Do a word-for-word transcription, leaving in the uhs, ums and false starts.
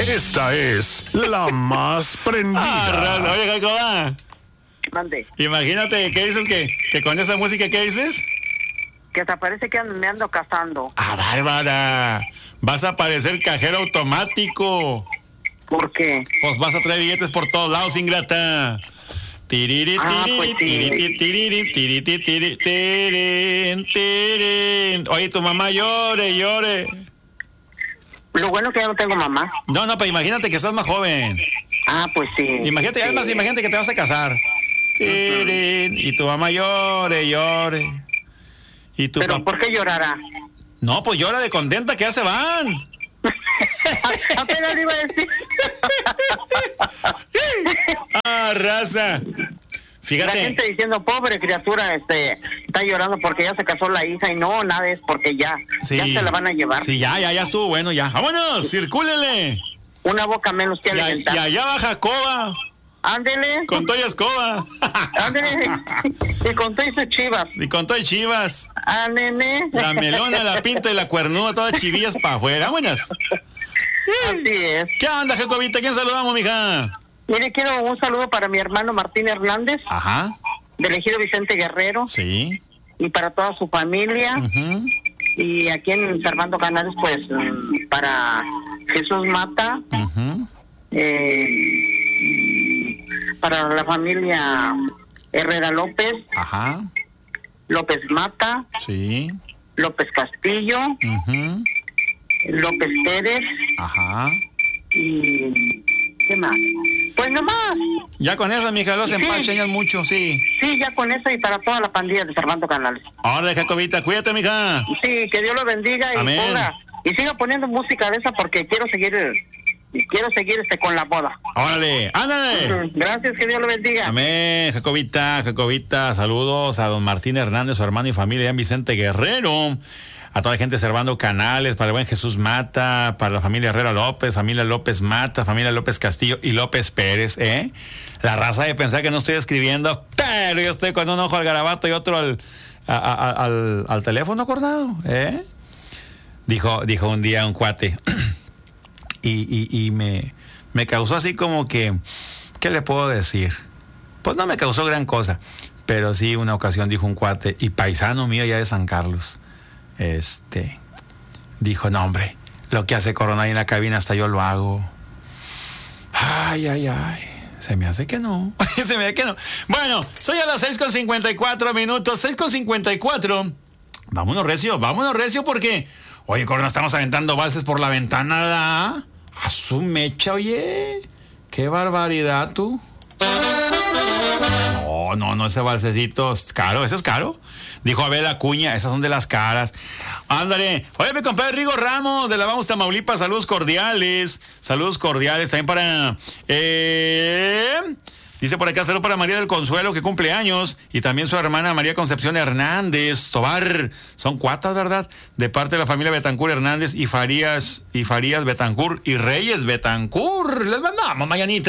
Esta es la más prendida. Ah, raza. Oye, Jacoba. Mande. Imagínate, ¿qué dices que, que con esa música, qué dices? Que te parece que me ando casando. Ah, bárbara. Vas a parecer cajero automático. ¿Por qué? Pues vas a traer billetes por todos lados, ingrata. Tiriri, Ah, tiriri, pues sí. tiriri, tiriri, tiriri, tiriri, tirin, tirin. Oye, tu mamá llore, llore. Lo bueno que ya no tengo mamá. No, no, pero imagínate que estás más joven. Ah, pues sí. Imagínate, sí. además, imagínate que te vas a casar. Tirin, y tu mamá llore, llore. Y tu Pero papá. ¿por qué llorará? No, pues llora de contenta que ya se van. Apenas le iba a decir. Ah, raza. La Fíjate. gente diciendo, pobre criatura, este, está llorando porque ya se casó la hija, y no, nada, es porque ya, Sí. ya se la van a llevar. Sí, ya, ya, ya estuvo bueno, ya. ¡Vámonos! ¡Circúlele! Una boca menos que Y, a- alimentar. y allá va Jacoba, Ándele, con Toya Escoba. ándele, y con todas sus chivas. Y con Toy Chivas. Ah, nene. La melona, la pinta y la cuernuda, todas chivillas para afuera. ¡Vámonos! Así es. ¿Qué onda, Jacobita? ¿Quién saludamos, mija? Mire, quiero un saludo para mi hermano Martín Hernández, Ajá, del ejido Vicente Guerrero, sí. y para toda su familia. Ujú. Y aquí en Servando Canales, pues, mm, para Jesús Mata, Ujú. eh, para la familia Herrera López, Ajá, López Mata, sí. López Castillo, Ujú. López Pérez, Ajá. y ¿qué más? Pues nomás, Ya con eso, mija, los Sí. empalcheñan mucho, sí. sí, ya con eso, y para toda la pandilla de Servando Canales. Ahora, Jacobita, cuídate, mija. Sí, que Dios lo bendiga y Amén. ponga, y siga poniendo música de esa, porque quiero seguir, y quiero seguir este con la boda. Órale, ándale. Gracias, que Dios lo bendiga. Amén, Jacobita, Jacobita, saludos a don Martín Hernández, su hermano y familia en Vicente Guerrero, a toda la gente de Servando Canales, para el buen Jesús Mata, para la familia Herrera López, familia López Mata, familia López Castillo y López Pérez, ¿eh? La raza de pensar que no estoy escribiendo, pero yo estoy con un ojo al garabato y otro al, a- a- al, al teléfono acordado, ¿eh? Dijo, dijo un día un cuate, y, y, y me, me causó así como que, ¿qué le puedo decir? Pues no me causó gran cosa, pero sí una ocasión dijo un cuate, y paisano mío ya de San Carlos, este, dijo, no hombre, lo que hace Corona ahí en la cabina hasta yo lo hago. Ay, ay, ay, se me hace que no, se me hace que no. Bueno, soy a las seis con cincuenta y cuatro minutos, seis con cincuenta y cuatro. Vámonos recio, vámonos recio porque, oye, Corona, estamos aventando valses por la ventana, ¿verdad? A su mecha, oye, qué barbaridad tú. No, no, no, ese balsecito es caro, ese es caro. Dijo Abel Acuña, esas son de las caras. Ándale. Oye, mi compadre Rigo Ramos, de la Vamos Tamaulipas, saludos cordiales. Saludos cordiales también para... Eh, dice por acá, saludos para María del Consuelo, que cumple años. Y también su hermana María Concepción Hernández Tobar. Son cuatas, ¿verdad? De parte de la familia Betancur Hernández y Farías, y Farías Betancur y Reyes Betancur. Les mandamos, mañanita.